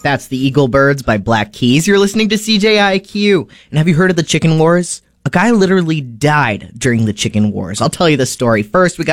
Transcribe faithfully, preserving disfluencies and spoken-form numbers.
That's the Eagle Birds by Black Keys. You're listening to C J I Q. And have you heard of the Chicken Wars? A guy literally died during the Chicken Wars. I'll tell you the story. First, we got